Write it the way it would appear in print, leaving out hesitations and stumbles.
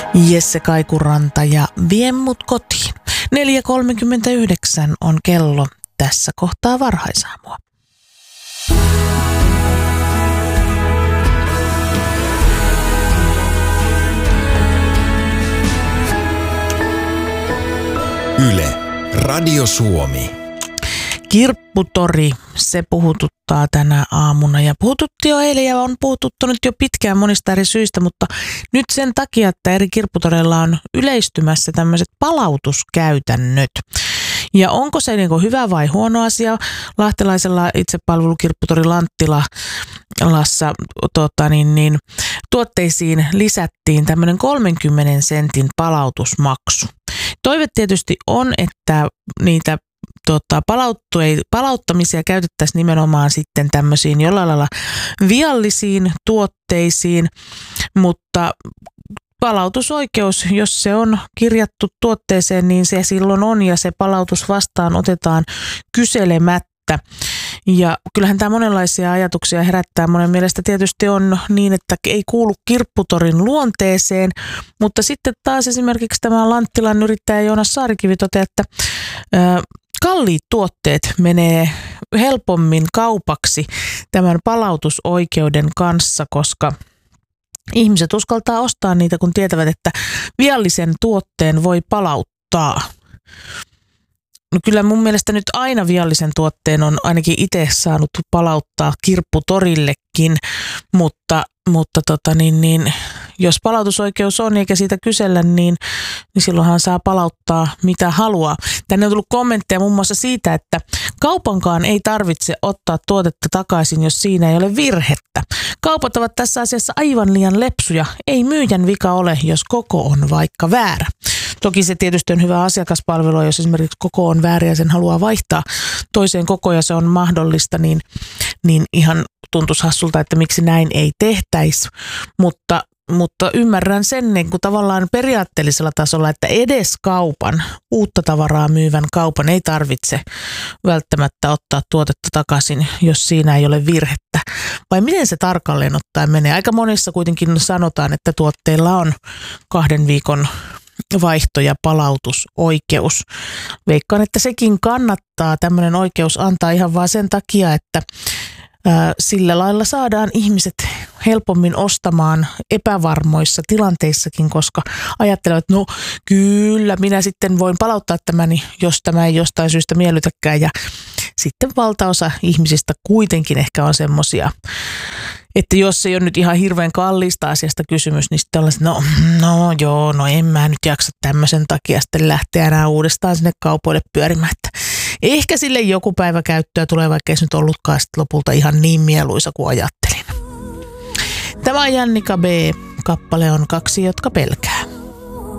Jesse Kaikuranta ja Vie mut kotiin. 4.39 on kello tässä kohtaa varhaisaamua. Yle, Radio Suomi. Kirpputori, se puhututtaa tänä aamuna ja puhututti jo eilen ja on puhututtanut jo pitkään monista eri syistä, mutta nyt sen takia, että eri kirpputoreilla on yleistymässä tämmöiset palautuskäytännöt. Ja onko se niin hyvä vai huono asia? Lahtelaisella itsepalvelukirpputori Lanttilassa tuotteisiin lisättiin tämmöinen 30 sentin palautusmaksu. Toive tietysti on, että niitä palauttamisia käytettäisiin nimenomaan sitten tämmöisiin jollain lailla viallisiin tuotteisiin, mutta palautusoikeus, jos se on kirjattu tuotteeseen, niin se silloin on ja se palautus vastaan otetaan kyselemättä. Ja kyllähän tämä monenlaisia ajatuksia herättää. Monen mielestä tietysti on niin, että ei kuulu kirpputorin luonteeseen, mutta sitten taas esimerkiksi tämä Lanttilan yrittäjä Joonas Saarikivi toteaa, että kalliit tuotteet menee helpommin kaupaksi tämän palautusoikeuden kanssa, koska ihmiset uskaltaa ostaa niitä, kun tietävät, että viallisen tuotteen voi palauttaa. No kyllä mun mielestä nyt aina viallisen tuotteen on ainakin itse saanut palauttaa kirpputorillekin, mutta jos palautusoikeus on eikä siitä kysellä, niin silloinhan saa palauttaa mitä haluaa. Tänne on tullut kommentteja muun muassa siitä, että kaupankaan ei tarvitse ottaa tuotetta takaisin, jos siinä ei ole virhettä. Kaupat ovat tässä asiassa aivan liian lepsuja. Ei myyjän vika ole, jos koko on vaikka väärä. Toki se tietysti on hyvä asiakaspalvelu, jos esimerkiksi koko on väärä ja sen haluaa vaihtaa toiseen kokoon ja se on mahdollista, niin ihan tuntuisi hassulta, että miksi näin ei tehtäisi, mutta ymmärrän sen niin kuin tavallaan periaatteellisella tasolla, että edes kaupan, uutta tavaraa myyvän kaupan ei tarvitse välttämättä ottaa tuotetta takaisin, jos siinä ei ole virhettä. Vai miten se tarkalleen ottaen menee? Aika monissa kuitenkin sanotaan, että tuotteilla on 2 viikon vaihto- ja palautusoikeus. Veikkaan, että sekin kannattaa tämmöinen oikeus antaa ihan vaan sen takia, että sillä lailla saadaan ihmiset helpommin ostamaan epävarmoissa tilanteissakin, koska ajattelevat, että no kyllä minä sitten voin palauttaa tämänni, jos tämä ei jostain syystä miellytäkään. Ja sitten valtaosa ihmisistä kuitenkin ehkä on semmoisia, että jos ei ole nyt ihan hirveän kalliista asiasta kysymys, niin sitten ollaan, no en mä nyt jaksa tämmöisen takia sitten lähteä enää uudestaan sinne kaupoille pyörimään. Että ehkä sille joku päivä käyttöä tulee, vaikka ei se nyt ollutkaan sitten lopulta ihan niin mieluisa kuin ajattelin. Tämä on Jannika B. Kappale on 2, jotka pelkää.